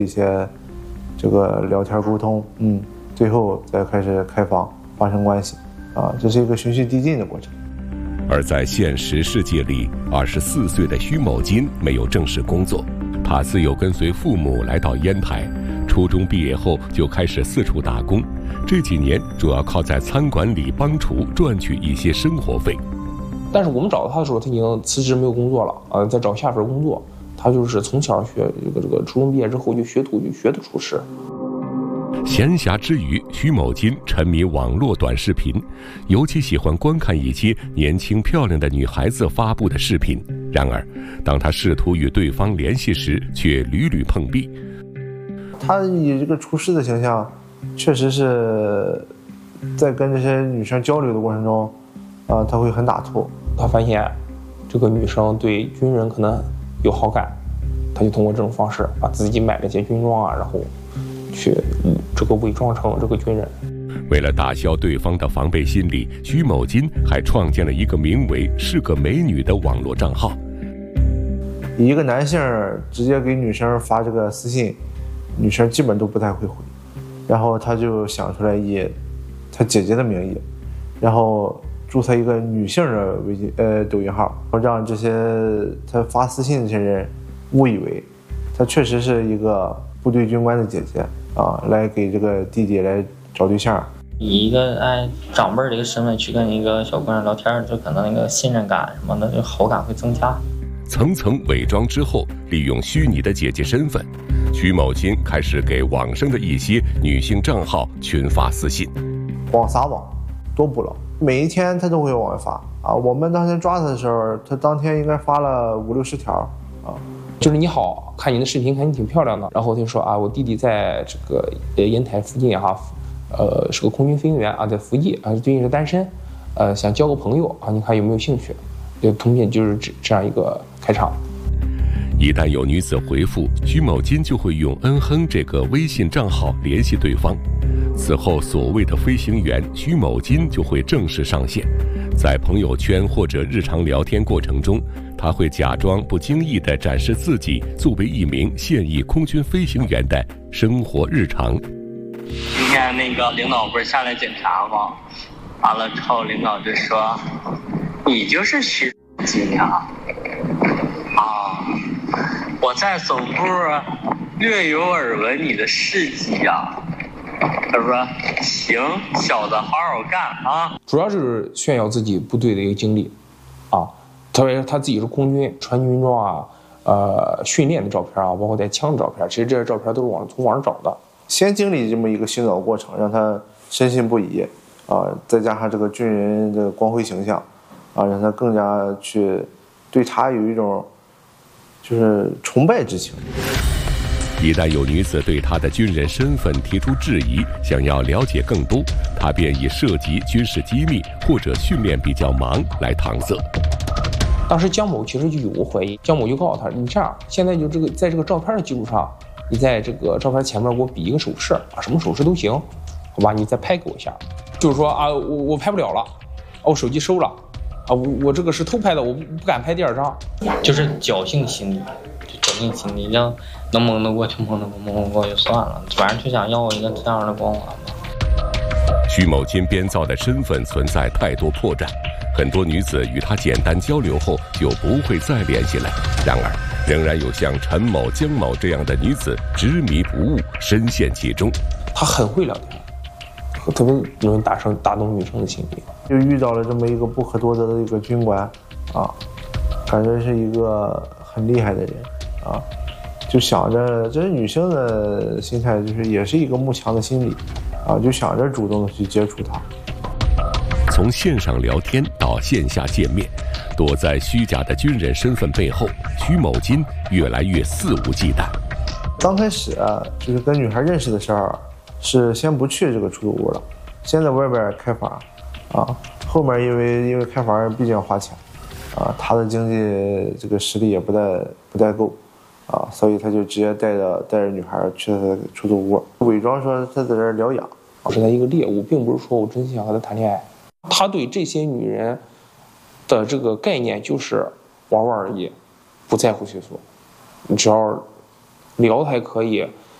一些这个聊天沟通，最后再开始开房发生关系，这是一个循序递进的过程。 而在现实世界里，24岁的徐某金没有正式工作，他自幼跟随父母来到烟台，初中毕业后就开始四处打工，这几年主要靠在餐馆里帮厨赚取一些生活费。 但是我们找到他的时候，他已经辞职没有工作了，在找下份工作。他就是从小学这个初中毕业之后就学的厨师。 闲暇之余，徐某金沉迷网络短视频，尤其喜欢观看一些年轻漂亮的女孩子发布的视频。然而，当他试图与对方联系时，却屡屡碰壁。 他以这个厨师的形象，确实是在跟这些女生交流的过程中，他会很打突。 他发现这个女生对军人可能有好感，他就通过这种方式把自己买了些军装然后去这个伪装成这个军人。 为了打消对方的防备心理，徐某金还创建了一个名为“是个美女”的网络账号。 一个男性直接给女生发这个私信，女生基本都不太会回，然后他就想出来以他姐姐的名义，然后注册一个女性的抖音号，让这些他发私信的这些人误以为他确实是一个部队军官的姐姐来给这个弟弟来找对象， 以一个长辈的一个身份去跟一个小姑娘聊天，就可能那个信任感什么的，就好感会增加。 层层伪装之后，利用虚拟的姐姐身份，徐某金开始给网上的一些女性账号群发私信， 光撒网多不牢，每一天他都会往外发我们当天抓他的时候，他当天应该发了50-60条就是你好，看你的视频，看你挺漂亮的，然后他就说我弟弟在这个烟台附近是个空军飞行员在服役最近是单身，想交个朋友你看有没有兴趣？就通篇就是这样一个开场。 一旦有女子回复，徐某金就会用恩哼这个微信账号联系对方。此后，所谓的飞行员徐某金就会正式上线，在朋友圈或者日常聊天过程中，他会假装不经意地展示自己作为一名现役空军飞行员的生活日常。 今天那个领导不是下来检查吗？完了之后，领导就说：“你就是徐金呀？我在总部略有耳闻你的事迹呀。”他说：“行，小子，好好干主要是炫耀自己部队的一个经历特别是他自己是空军，穿军装训练的照片包括带枪的照片，其实这些照片都是从网上找的。 先经历这么一个洗脑过程，让他深信不疑再加上这个军人的光辉形象让他更加去对他有一种就是崇拜之情。 一旦有女子对他的军人身份提出质疑，想要了解更多，他便以涉及军事机密或者训练比较忙来搪塞。 当时姜某其实就有过怀疑，姜某就告诉他：“你这样，现在就在这个照片的基础上，你在这个照片前面给我比一个手势什么手势都行，好吧？你再拍给我一下。就是说我拍不了了，我手机收了我这个是偷拍的，我不敢拍第二张。” 就是侥幸心理，让能蒙得过就蒙得过，蒙不过就算了，反正就想要一个这样的光环嘛。 徐某金编造的身份存在太多破绽，很多女子与他简单交流后就不会再联系了。然而，仍然有像陈某、姜某这样的女子执迷不悟，深陷其中。 他很会聊天，特别容易打动女生的心理。 就遇到了这么一个不可多得的一个军官感觉是一个很厉害的人就想着这是女生的心态，就是也是一个慕强的心理就想着主动的去接触他。 从线上聊天到线下见面，躲在虚假的军人身份背后，徐某金越来越肆无忌惮。 刚开始就是跟女孩认识的时候，是先不去这个出租屋了，先在外边开房后面因为开房毕竟要花钱他的经济这个实力也不太够所以他就直接带着女孩去他的出租屋，伪装说他在这儿疗养， 是他一个猎物，并不是说我真心想和他谈恋爱。他对这些女人的这个概念就是玩玩而已，不在乎学术，你只要聊还可以，